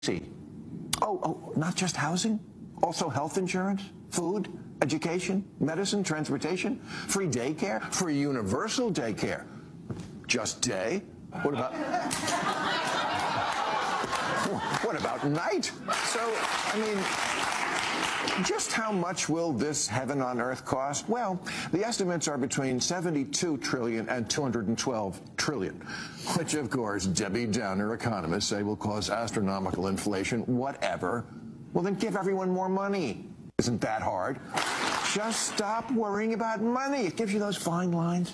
See. Oh, not just housing, also health insurance, food, education, medicine, transportation, free daycare, free universal daycare. Just day? What about night? So, I mean, just how much will this heaven on earth cost? Well, the estimates are between $72 trillion and $212 trillion, which, of course, Debbie Downer economists say will cause astronomical inflation, whatever. Well, then give everyone more money. Isn't that hard? Just stop worrying about money. It gives you those fine lines.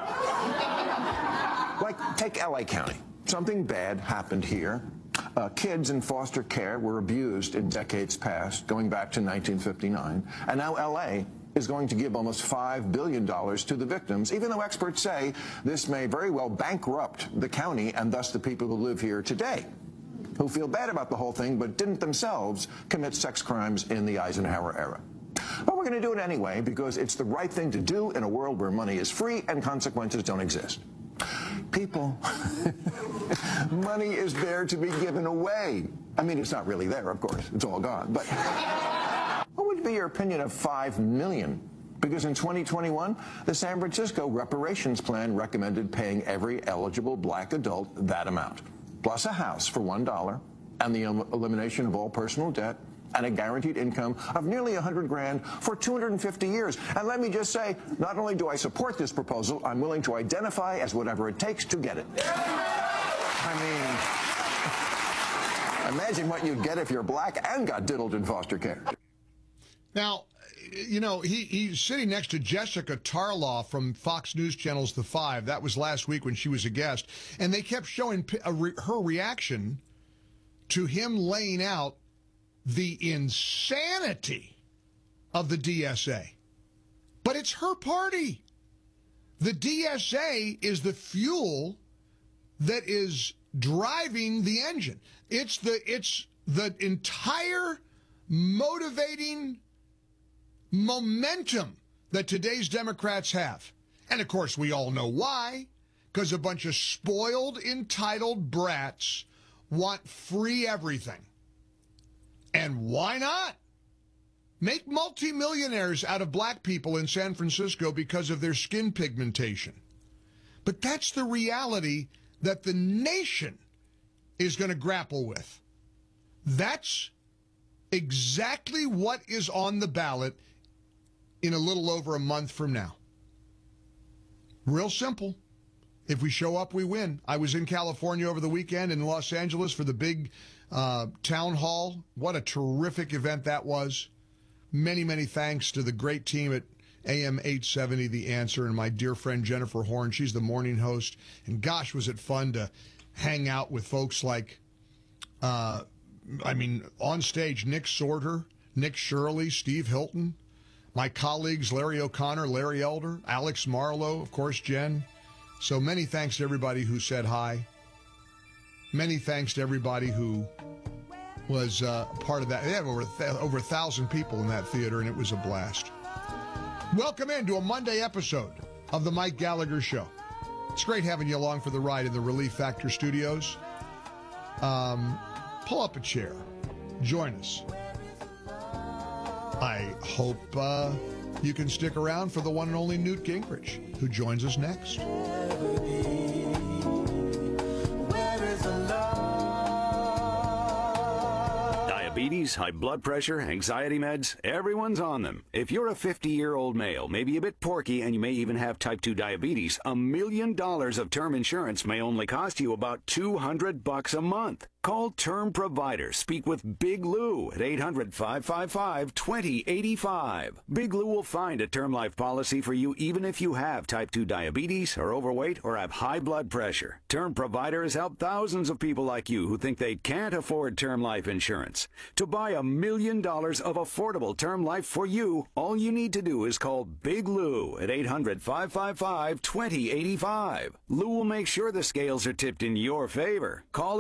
Like, take LA County. Something bad happened here. Kids in foster care were abused in decades past, going back to 1959. And now LA is going to give almost $5 billion to the victims, even though experts say this may very well bankrupt the county and thus the people who live here today, who feel bad about the whole thing but didn't themselves commit sex crimes in the Eisenhower era. But we're going to do it anyway because it's the right thing to do in a world where money is free and consequences don't exist. People, money is there to be given away. I mean, it's not really there, of course. It's all gone. But what would be your opinion of $5 million? Because in 2021, the San Francisco reparations plan recommended paying every eligible black adult that amount, plus a house for $1 and the elimination of all personal debt and a guaranteed income of nearly $100,000 for 250 years. And let me just say, not only do I support this proposal, I'm willing to identify as whatever it takes to get it. I mean, imagine what you'd get if you're black and got diddled in foster care. Now, you know, he's sitting next to Jessica Tarloff from Fox News Channel's The Five. That was last week when she was a guest. And they kept showing her reaction to him laying out the insanity of the DSA. But it's her party. The DSA is the fuel that is driving the engine. It's the entire motivating momentum that today's Democrats have. And of course, we all know why. Because a bunch of spoiled, entitled brats want free everything. And why not? Make multimillionaires out of black people in San Francisco because of their skin pigmentation. But that's the reality that the nation is going to grapple with. That's exactly what is on the ballot in a little over a month from now. Real simple. If we show up, we win. I was in California over the weekend in Los Angeles for the big town hall. What a terrific event that was. Many, many thanks to the great team at AM 870, The Answer, and my dear friend Jennifer Horn. She's the morning host. And gosh, was it fun to hang out with folks like, on stage, Nick Sorter, Nick Shirley, Steve Hilton, my colleagues Larry O'Connor, Larry Elder, Alex Marlowe, of course, Jen. So many thanks to everybody who said hi. Many thanks to everybody who was part of that. They had over 1,000 people in that theater, and it was a blast. Welcome into a Monday episode of The Mike Gallagher Show. It's great having you along for the ride in the Relief Factor studios. Pull up a chair. Join us. I hope you can stick around for the one and only Newt Gingrich, who joins us next. Diabetes, high blood pressure, anxiety meds, everyone's on them. If you're a 50-year-old male, maybe a bit porky, and you may even have type 2 diabetes, $1 million of term insurance may only cost you about $200 a month. Call Term Provider. Speak with Big Lou at 800-555-2085. Big Lou will find a term life policy for you even if you have type 2 diabetes, are overweight, or have high blood pressure. Term Provider has helped thousands of people like you who think they can't afford term life insurance. To buy $1 million of affordable term life for you, all you need to do is call Big Lou at 800-555-2085. Lou will make sure the scales are tipped in your favor. Call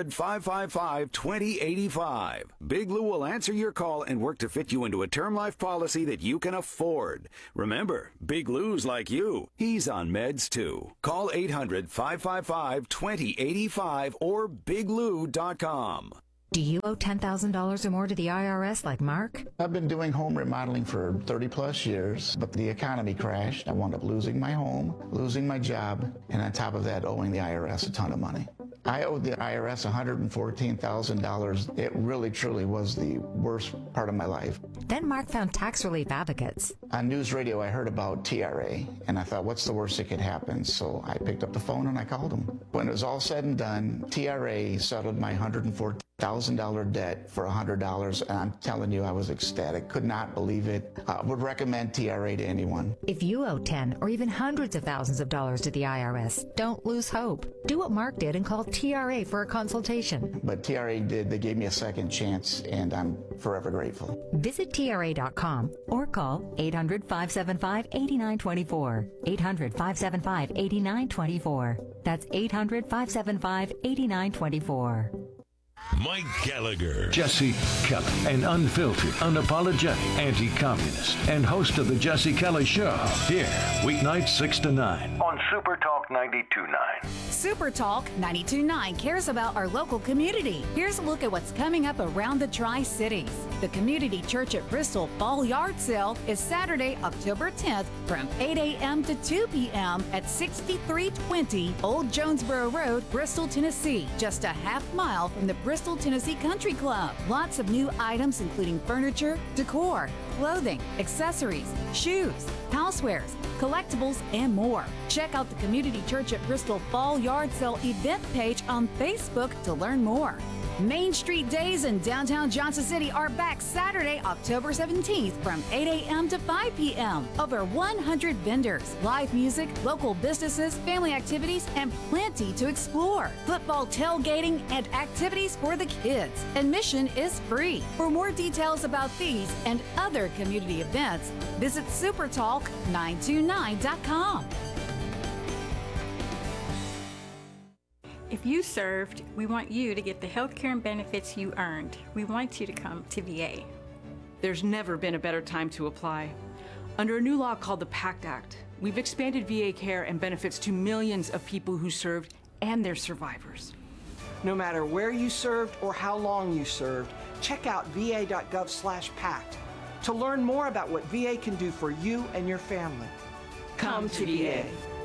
800-555-2085. Big Lou will answer your call and work to fit you into a term life policy that you can afford. Remember, Big Lou's like you. He's on meds too. Call 800-555-2085 or biglou.com. Do you owe $10,000 or more to the IRS like Mark? I've been doing home remodeling for 30 plus years, but the economy crashed. I wound up losing my home, losing my job, and on top of that, owing the IRS a ton of money. I owed the IRS $114,000. It really, truly was the worst part of my life. Then Mark found tax relief advocates. On news radio, I heard about TRA, and I thought, what's the worst that could happen? So I picked up the phone and I called them. When it was all said and done, TRA settled my $114,000 debt for $100, and I'm telling you, I was ecstatic. Could not believe it. Would recommend TRA to anyone. If you owe 10 or even hundreds of thousands of dollars to the IRS, don't lose hope. Do what Mark did and call TRA for a consultation. But TRA did. They gave me a second chance, and I'm forever grateful. Visit TRA.com or call 800-575-8924. 800-575-8924. That's 800-575-8924. Mike Gallagher. Jesse Kelly, an unfiltered, unapologetic anti-communist and host of The Jesse Kelly Show. Here, weeknights 6 to 9 on Super Talk 92.9. Super Talk 92.9 cares about our local community. Here's a look at what's coming up around the Tri-Cities. The Community Church at Bristol Fall Yard Sale is Saturday, October 10th from 8 a.m. to 2 p.m. at 6320 Old Jonesboro Road, Bristol, Tennessee, just a half mile from the Bristol, Tennessee Country Club. Lots of new items including furniture, decor, clothing, accessories, shoes, housewares, collectibles, and more. Check out the Community Church at Bristol Fall Yard Sale event page on Facebook to learn more. Main Street Days in downtown Johnson City are back Saturday, October 17th from 8 a.m. to 5 p.m. Over 100 vendors, live music, local businesses, family activities, and plenty to explore. Football tailgating and activities for the kids. Admission is free. For more details about these and other community events, visit supertalk929.com. If you served, we want you to get the health care and benefits you earned. We want you to come to VA. There's never been a better time to apply. Under a new law called the PACT Act, we've expanded VA care and benefits to millions of people who served and their survivors. No matter where you served or how long you served, check out va.gov/PACT to learn more about what VA can do for you and your family. Come to VA.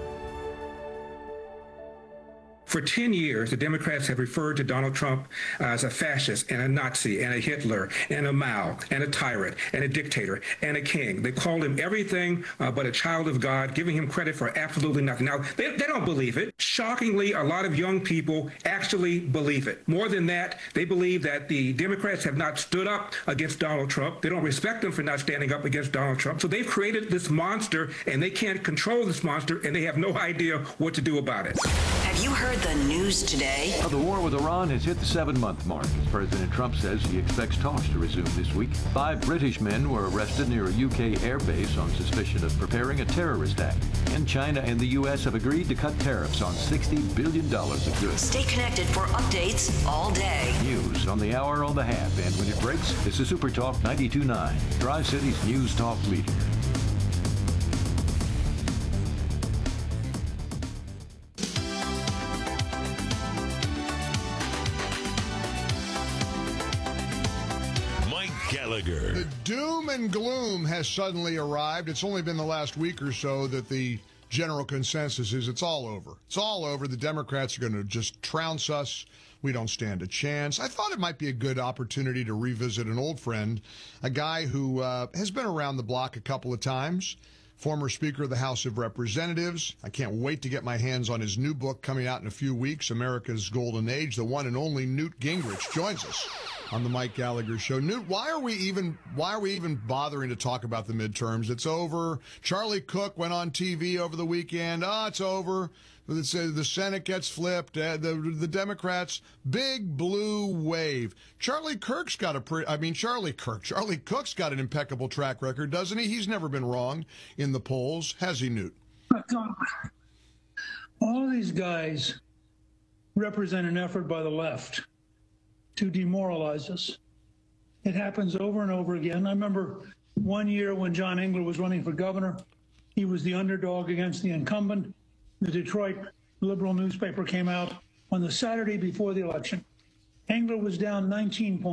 For 10 years, the Democrats have referred to Donald Trump as a fascist and a Nazi and a Hitler and a Mao and a tyrant and a dictator and a king. They called him everything but a child of God, giving him credit for absolutely nothing. Now, they don't believe it. Shockingly, a lot of young people actually believe it. More than that, they believe that the Democrats have not stood up against Donald Trump. They don't respect them for not standing up against Donald Trump. So they've created this monster, and they can't control this monster, and they have no idea what to do about it. Have you heard the news today? The war with Iran has hit the 7-month mark. President Trump says he expects talks to resume this week. 5 British men were arrested near a UK airbase on suspicion of preparing a terrorist act. And China and the U.S. have agreed to cut tariffs on $60 billion of goods. Stay connected for updates all day. News on the hour, on the half, and when it breaks, this is Super Talk 92.9, Tri-Cities News Talk leader. Gallagher. The doom and gloom has suddenly arrived. It's only been the last week or so that the general consensus is it's all over. It's all over. The Democrats are going to just trounce us. We don't stand a chance. I thought it might be a good opportunity to revisit an old friend, a guy who has been around the block a couple of times, former Speaker of the House of Representatives. I can't wait to get my hands on his new book coming out in a few weeks, America's Golden Age. The one and only Newt Gingrich joins us on the Mike Gallagher Show. Newt, why are we even bothering to talk about the midterms? It's over. Charlie Cook went on TV over the weekend. It's over. The Senate gets flipped. The Democrats, big blue wave. Charlie Cook's got an impeccable track record, doesn't he? He's never been wrong in the polls, has he, Newt? All of these guys represent an effort by the left to demoralize us. It happens over and over again. I remember one year when John Engler was running for governor, he was the underdog against the incumbent. The Detroit Liberal newspaper came out on the Saturday before the election Engler was down 19 points.